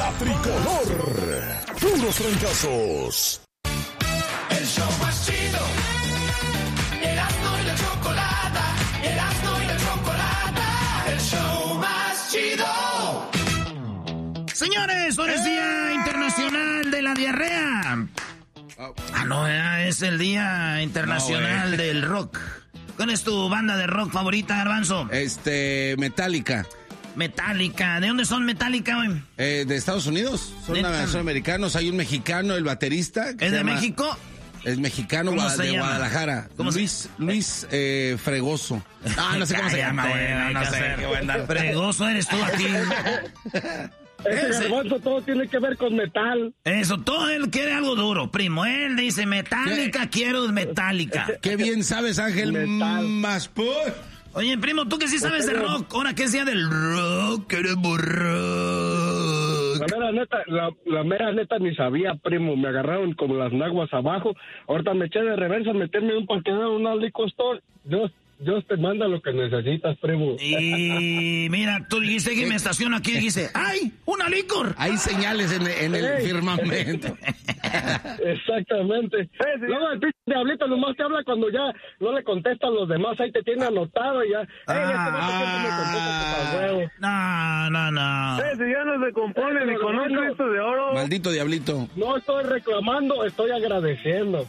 La Tricolor. Puros trancazos. El show más chido. Erasmo y la chocolata. Erasmo y la chocolata. El show más chido. Señores, hoy es Día Internacional de la Diarrea. No, es el Día Internacional del Rock. ¿Cuál es tu banda de rock favorita, Garbanzo? Metallica. Metallica. ¿De dónde son Metallica, güey? De Estados Unidos. Son americanos. Hay un mexicano, el baterista. ¿Es de México? Es mexicano, ¿Cómo se de llama? Guadalajara. ¿Cómo Luis Fregoso. No sé cómo se llama, güey. No sé. Qué buena. Fregoso eres tú aquí. Ese Garbanzo todo tiene que ver con metal. Eso, todo él quiere algo duro, primo. Él dice Metallica, quiero Metallica. Qué bien sabes, Ángel. Más por... Oye, primo, tú que sí sabes de rock, ahora que es día del rock, queremos rock. La mera neta ni sabía, primo. Me agarraron como las naguas abajo. Ahorita me eché de reversa a meterme en un parqueadero, un liquor store. Dios te manda lo que necesitas, primo. Y mira, tú dijiste que me estaciono aquí y dijiste, ¡ay, una licor! Hay señales en el firmamento. Exactamente. Luego el pinche diablito nomás te habla cuando ya no le contestan los demás. Ahí te tiene anotado y ya. No. Si ya no se compone ni con un Cristo de oro. Maldito diablito. No estoy reclamando, estoy agradeciendo.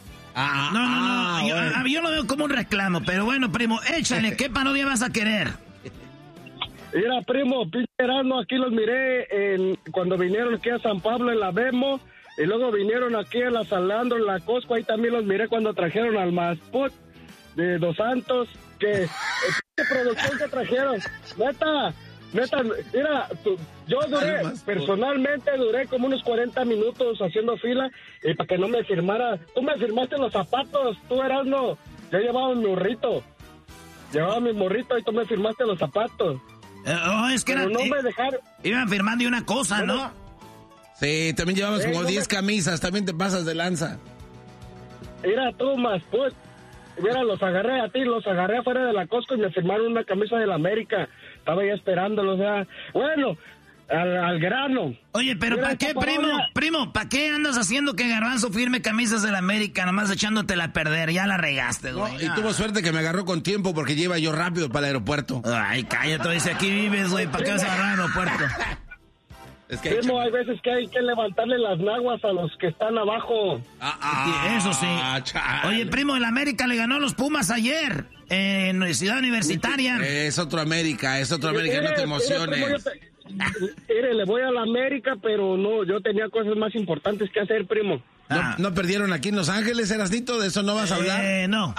No. Yo lo veo como un reclamo, pero bueno, primo, échale, ¿qué parodia vas a querer? Mira, primo, pinche Erasmo, aquí los miré cuando vinieron aquí a San Pablo en la Bemo, y luego vinieron aquí a la Salandro, en la Costco, ahí también los miré cuando trajeron al Masput de Dos Santos, que producción que trajeron, neta, mira, yo personalmente duré como unos 40 minutos haciendo fila y para que no me firmara. Tú me firmaste los zapatos, tú Erasmo. Yo llevaba mi morrito y tú me firmaste los zapatos. Es que pero no me dejaron. Iban firmando una cosa, ¿no? Sí, también llevabas como 10 camisas, también te pasas de lanza. Mira tú, más pues. Mira, los agarré afuera de la Costco y me firmaron una camisa de la América. Estaba ya esperándolo, o sea, bueno, al grano. Oye, pero ¿para qué, primo? ¿Para qué andas haciendo que Garbanzo firme camisas de la América, nomás echándotela a perder? Ya la regaste, güey. No, y tuvo suerte que me agarró con tiempo porque lleva yo rápido para el aeropuerto. Ay, cállate, dice, aquí vives, güey, ¿para qué vas a agarrar al aeropuerto? Es que primo, hay veces que hay que levantarle las naguas a los que están abajo. Eso sí. Oye, primo, el América le ganó a los Pumas ayer en Ciudad Universitaria. Es otro América, no te emociones. Mire, le voy a la América, pero no, yo tenía cosas más importantes que hacer, primo. ¿No perdieron aquí en Los Ángeles, Erasnito? ¿De eso no vas a hablar? No.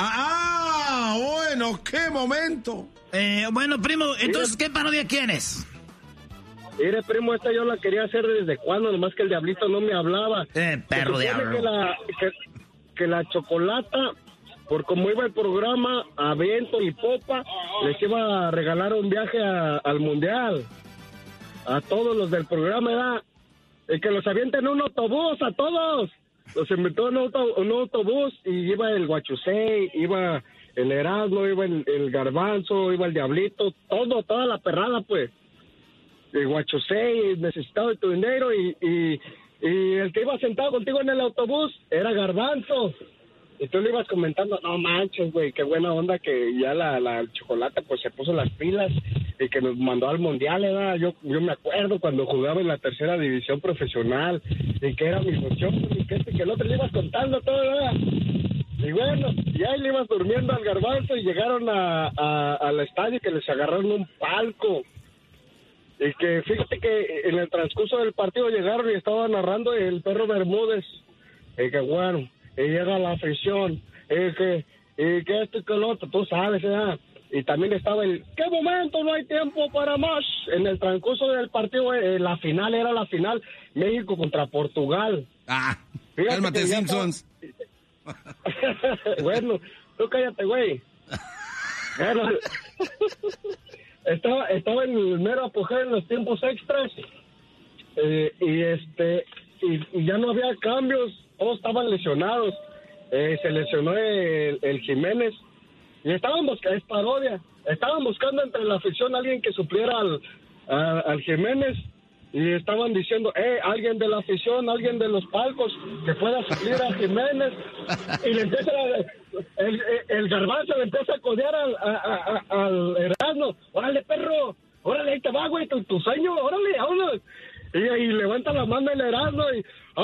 Bueno, qué momento. Bueno, primo, entonces, ¿qué parodia quieres? Mire, primo, esta yo la quería hacer desde cuando, nomás que el diablito no me hablaba. Perro diablo. Que la chocolata, por como iba el programa, a viento y popa, les iba a regalar un viaje al mundial. A todos los del programa, ¿verdad? Y que los avienten en un autobús, a todos. Los invitó en un autobús y iba el Guachusei, iba el Erasmo, iba el Garbanzo, iba el Diablito, toda la perrada, pues. El Guachusei, necesitado de tu dinero y el que iba sentado contigo en el autobús era Garbanzo. Y tú le ibas comentando, no manches, güey, qué buena onda que ya la chocolate pues se puso las pilas y que nos mandó al mundial, ¿verdad? Yo me acuerdo cuando jugaba en la tercera división profesional y que era mi función y que el otro le ibas contando todo, ¿verdad? Y bueno, y ahí le ibas durmiendo al Garbanzo y llegaron al estadio que les agarraron un palco. Y que fíjate que en el transcurso del partido llegaron y estaba narrando el Perro Bermúdez. Y que bueno, y llega la afición. Y que esto y que lo otro, tú sabes, ¿verdad? Y también estaba ¿qué momento? No hay tiempo para más. En el transcurso del partido, la final era México contra Portugal. Fíjate, cálmate, Simpsons. Bueno, tú cállate, güey. Bueno, estaba en el mero apogeo en los tiempos extras y ya no había cambios, todos estaban lesionados. Se lesionó el Jiménez y estaban buscando entre la afición a alguien que supliera al Jiménez y estaban diciendo, alguien de la afición, alguien de los palcos, que pueda suplir a Jiménez, y le empieza el Garbanzo le empieza a codear al Erasmo, órale perro, órale, ahí te va, güey, tu sueño, órale, vámonos. Y levanta la mano el Erasmo y,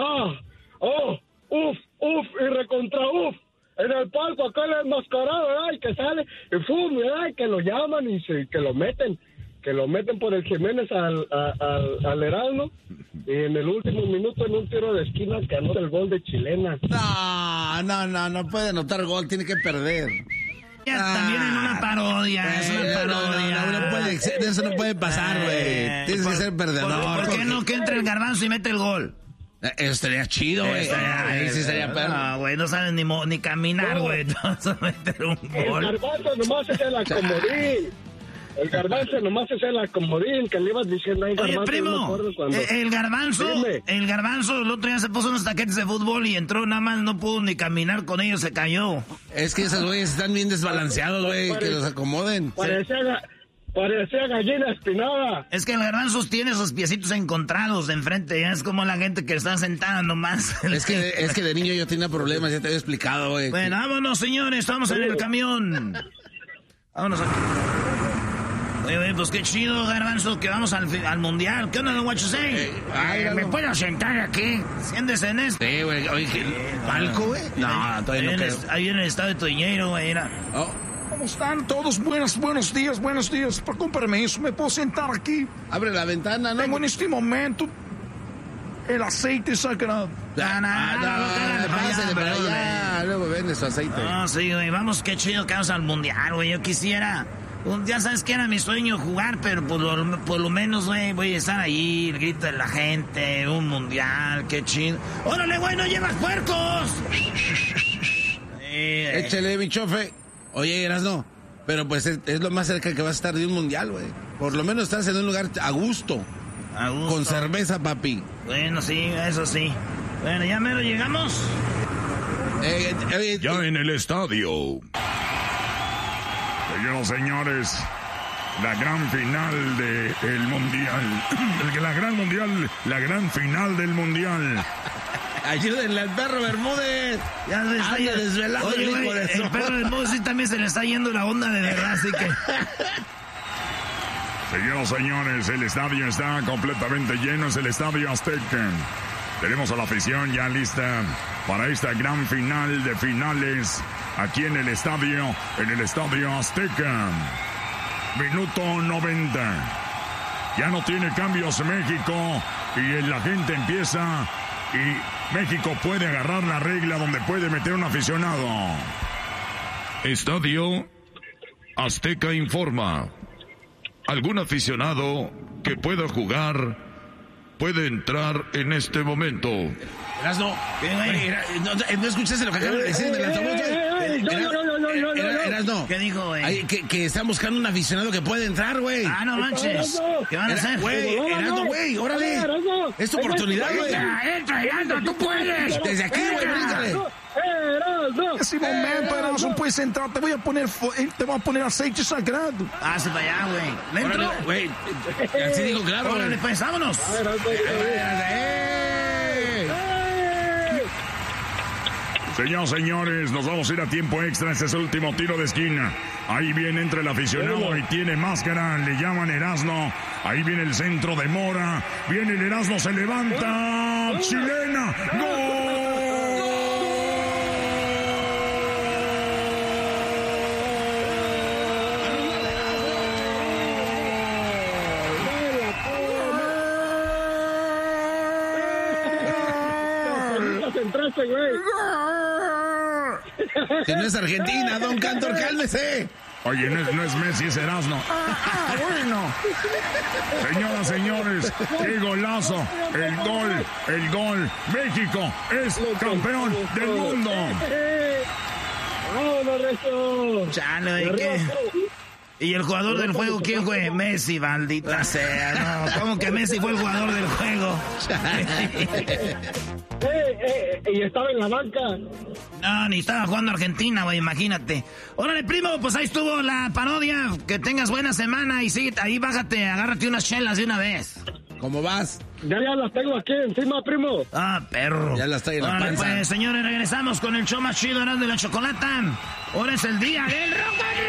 y recontra en el palco, acá el enmascarado, ¿verdad? Y que sale, y ¡fum! ¿verdad? Y que lo llaman y que lo meten por el Jiménez al Erasmo, y en el último minuto, en un tiro de esquina, que anota el gol de chilena. No puede anotar gol, tiene que perder. También en una parodia, es una parodia. No puede ser, eso no puede pasar, güey. Tienes que ser perdedor. ¿Por qué no que entre el Garbanzo y mete el gol? Eso estaría chido, güey. Ahí sí estaría perro. No, güey, no sabes ni caminar, güey. No vas a meter un gol. El Garbanzo nomás es el acomodín. El Garbanzo nomás es el acomodín que le ibas diciendo ahí, Garbanzo. Oye, primo, el Garbanzo el otro día se puso unos taquetes de fútbol y entró, nada más no pudo ni caminar con ellos, se cayó. Es que esos güeyes están bien desbalanceados, güey, que los acomoden. Parecía gallina espinada. Es que el Garbanzo tiene esos piecitos encontrados de enfrente, ya es como la gente que está sentada nomás. Es que de niño yo tenía problemas, ya te había explicado, güey. Bueno, vámonos, señores, estamos en el camión. Vámonos aquí. Oye, pues qué chido, Garbanzo, que vamos al mundial. ¿Qué onda, don What You Say? ¿Me puedo sentar aquí? Siéntese en este. Sí, güey. Oye, ¿palco, güey? No, todavía no creo. Ahí en el estado de Toñeiro, güey, era. ¿Cómo están todos? Buenos días. Con permiso, ¿me puedo sentar aquí? Abre la ventana, ¿no? Tengo en este momento el aceite sagrado. Pásale para allá. Luego vende su aceite. No, sí, güey, vamos, qué chido que vamos al mundial, güey. Yo quisiera... Ya sabes que era mi sueño jugar, pero por lo menos, güey, voy a estar ahí, el grito de la gente, un mundial, qué chido. ¡Órale, güey, no llevas puercos! Échale, mi chofe. Oye, Erasno, pero pues es lo más cerca que vas a estar de un mundial, güey. Por lo menos estás en un lugar a gusto. Con cerveza, papi. Bueno, sí, eso sí. Bueno, ¿ya mero llegamos? Ya en el estadio. Señores, la gran final del mundial. La gran final del mundial. Ayúdenle al perro Bermúdez. Ya se está desvelado. Oye, el perro Bermúdez sí también se le está yendo la onda de verdad, así que... Señores, el estadio está completamente lleno, es el Estadio Azteca. Tenemos a la afición ya lista para esta gran final de finales aquí en el Estadio Azteca. Minuto 90. Ya no tiene cambios México y la gente empieza y México puede agarrar la regla donde puede meter un aficionado. Estadio Azteca informa. Algún aficionado que pueda jugar puede entrar en este momento. Erasno, ¿no escuchaste lo que acaban de decir en el altavoz? Erasno, ¿qué dijo, güey? Que están buscando un aficionado que puede entrar, güey. No manches. ¿Qué van a hacer? Güey, Erasno, güey, órale. Es tu oportunidad, güey. Entra, Erasno, tú puedes. Desde aquí, güey, bríncale. En ese momento, Erasno, puedes entrar. Te voy a poner aceite sagrado. Pase para allá, güey. ¿Le entro? Güey, así digo, claro. Órale, pues, vámonos. Señores, nos vamos a ir a tiempo extra. Este es el último tiro de esquina. Ahí viene entre el aficionado y tiene máscara. Le llaman Erasno. Ahí viene el centro de Mora. Viene el Erasno, se levanta. Chilena. ¡Gol! Entraste, güey. Si no es Argentina, Don Cantor, cálmese. Oye, no es Messi, es Erasno. Bueno. Señoras, señores, qué golazo. El gol. México es campeón del mundo. ¡Vámonos, Rezo! Chale, ¿qué? ¿Y el jugador del juego quién fue? Messi, maldita sea. No, ¿cómo que Messi fue el jugador del juego? Y estaba en la banca. No, ni estaba jugando Argentina, güey, imagínate. Órale, primo, pues ahí estuvo la parodia. Que tengas buena semana y sigue ahí, bájate, agárrate unas chelas de una vez. ¿Cómo vas? Ya las tengo aquí encima, primo. Ah, perro. Ya las traigo en la panza. Pues, señores, regresamos con el show más chido, Erasmo y la Chocolata. Ahora es el día del rock and roll.